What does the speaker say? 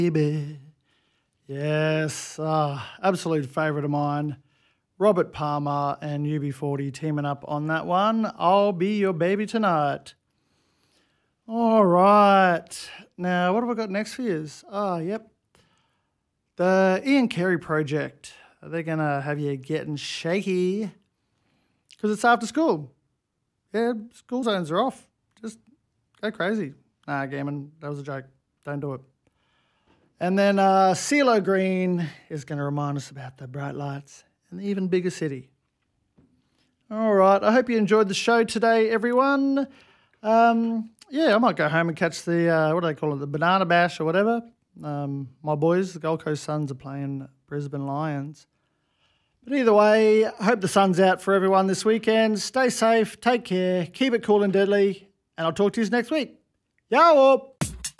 Baby. Yes, absolute favourite of mine. Robert Palmer and UB40 teaming up on that one. I'll Be Your Baby Tonight. All right. Now, what have I got next for you? Yep. The Ian Carey Project. They're going to have you getting shaky because it's after school. Yeah, school zones are off. Just go crazy. Nah, Gammon, that was a joke. Don't do it. And then CeeLo Green is going to remind us about the bright lights in the even bigger city. All right. I hope you enjoyed the show today, everyone. Yeah, I might go home and catch the, what do they call it, the Banana Bash or whatever. My boys, the Gold Coast Suns, are playing Brisbane Lions. But either way, I hope the sun's out for everyone this weekend. Stay safe, take care, keep it cool and deadly, and I'll talk to you next week. Yo!